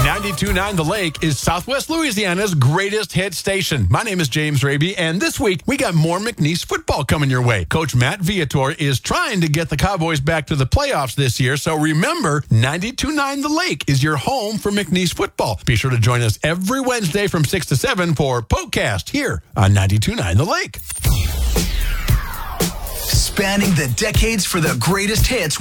92.9 The Lake is Southwest Louisiana's greatest hit station. My name is James Raby, and this week we got more McNeese football coming your way. Coach Matt Viator is trying to get the Cowboys back to the playoffs this year, so remember, 92.9 The Lake is your home for McNeese football. Be sure to join us every Wednesday from 6 to 7 for Pokecast here on 92.9 The Lake. Spanning the decades for the greatest hits